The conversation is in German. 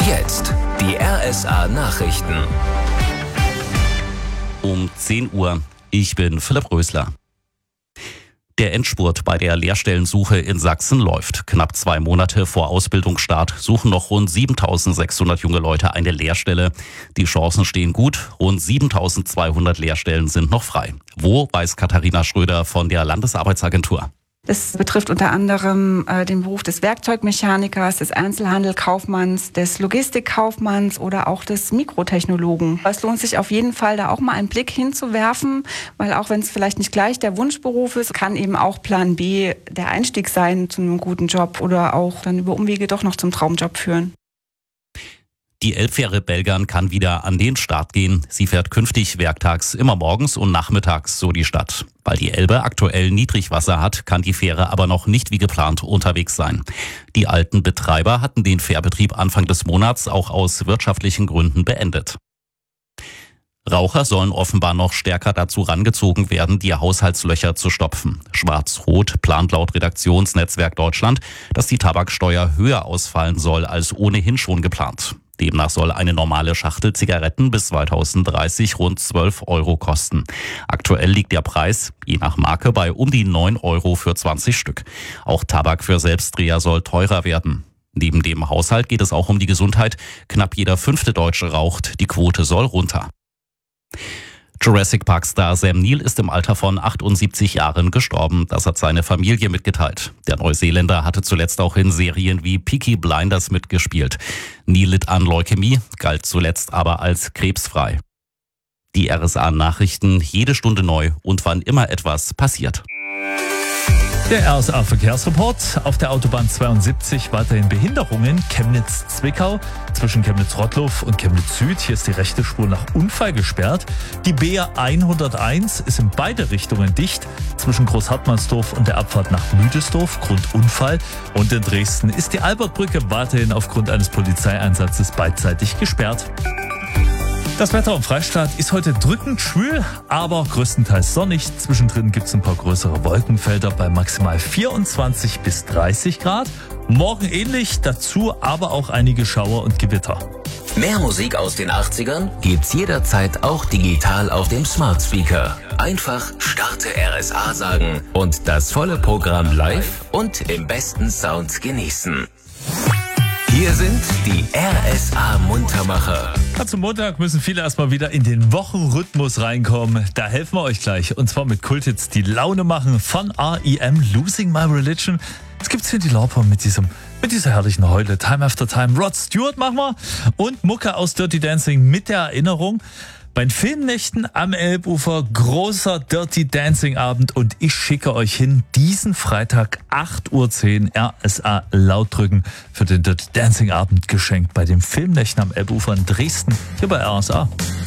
Jetzt die RSA-Nachrichten. Um 10 Uhr. Ich bin Philipp Rösler. Der Endspurt bei der Lehrstellensuche in Sachsen läuft. Knapp 2 Monate vor Ausbildungsstart suchen noch rund 7.600 junge Leute eine Lehrstelle. Die Chancen stehen gut. Rund 7.200 Lehrstellen sind noch frei. Wo, weiß Katharina Schröder von der Landesarbeitsagentur. Es betrifft unter anderem den Beruf des Werkzeugmechanikers, des Einzelhandelkaufmanns, des Logistikkaufmanns oder auch des Mikrotechnologen. Es lohnt sich auf jeden Fall, da auch mal einen Blick hinzuwerfen, weil auch wenn es vielleicht nicht gleich der Wunschberuf ist, kann eben auch Plan B der Einstieg sein zu einem guten Job oder auch dann über Umwege doch noch zum Traumjob führen. Die Elbfähre Belgern kann wieder an den Start gehen. Sie fährt künftig werktags immer morgens und nachmittags so die Stadt. Weil die Elbe aktuell Niedrigwasser hat, kann die Fähre aber noch nicht wie geplant unterwegs sein. Die alten Betreiber hatten den Fährbetrieb Anfang des Monats auch aus wirtschaftlichen Gründen beendet. Raucher sollen offenbar noch stärker dazu rangezogen werden, die Haushaltslöcher zu stopfen. Schwarz-Rot plant laut Redaktionsnetzwerk Deutschland, dass die Tabaksteuer höher ausfallen soll als ohnehin schon geplant. Demnach soll eine normale Schachtel Zigaretten bis 2030 rund 12 Euro kosten. Aktuell liegt der Preis, je nach Marke, bei um die 9 Euro für 20 Stück. Auch Tabak für Selbstdreher soll teurer werden. Neben dem Haushalt geht es auch um die Gesundheit. Knapp jeder 5. Deutsche raucht. Die Quote soll runter. Jurassic Park-Star Sam Neill ist im Alter von 78 Jahren gestorben. Das hat seine Familie mitgeteilt. Der Neuseeländer hatte zuletzt auch in Serien wie Peaky Blinders mitgespielt. Neill litt an Leukämie, galt zuletzt aber als krebsfrei. Die RSA-Nachrichten jede Stunde neu und wann immer etwas passiert. Der RSA-Verkehrsreport. Auf der Autobahn 72 weiterhin Behinderungen. Chemnitz-Zwickau zwischen Chemnitz-Rottlow und Chemnitz-Süd. Hier ist die rechte Spur nach Unfall gesperrt. Die BR 101 ist in beide Richtungen dicht. Zwischen Großhartmannsdorf und der Abfahrt nach Müdesdorf, Grund Unfall. Und in Dresden ist die Albertbrücke weiterhin aufgrund eines Polizeieinsatzes beidseitig gesperrt. Das Wetter im Freistaat ist heute drückend schwül, aber größtenteils sonnig. Zwischendrin gibt es ein paar größere Wolkenfelder bei maximal 24 bis 30 Grad. Morgen ähnlich, dazu aber auch einige Schauer und Gewitter. Mehr Musik aus den 80ern gibt's jederzeit auch digital auf dem Smart Speaker. Einfach Starte RSA sagen und das volle Programm live und im besten Sound genießen. Hier sind die RSA-Muntermacher. Zum Montag müssen viele erstmal wieder in den Wochenrhythmus reinkommen. Da helfen wir euch gleich. Und zwar mit Kulthits, die Laune machen von R.E.M. Losing My Religion. Es gibt Cyndi Lauper mit dieser herrlichen Heule. Time After Time. Rod Stewart machen wir. Und Mucke aus Dirty Dancing mit der Erinnerung. Bei den Filmnächten am Elbufer, großer Dirty Dancing Abend und ich schicke euch hin, diesen Freitag 8.10 Uhr RSA laut drücken für den Dirty Dancing Abend geschenkt bei den Filmnächten am Elbufer in Dresden, hier bei RSA.